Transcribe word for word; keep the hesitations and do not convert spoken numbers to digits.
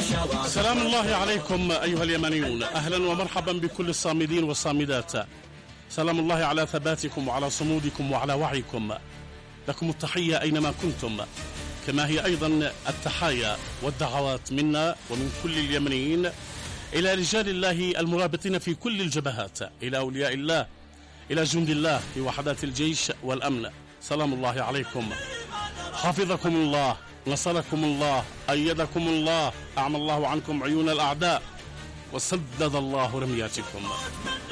سلام الله عليكم أيها اليمنيون، أهلا ومرحبا بكل الصامدين والصامدات. سلام الله على ثباتكم وعلى صمودكم وعلى وعيكم. لكم التحية أينما كنتم، كما هي أيضا التحايا والدعوات منا ومن كل اليمنيين إلى رجال الله المرابطين في كل الجبهات، إلى أولياء الله، إلى جند الله في وحدات الجيش والأمن. سلام الله عليكم، حفظكم الله، نصركم الله، أيدكم الله، أعمى الله عنكم عيون الأعداء، وسدد الله رمياتكم.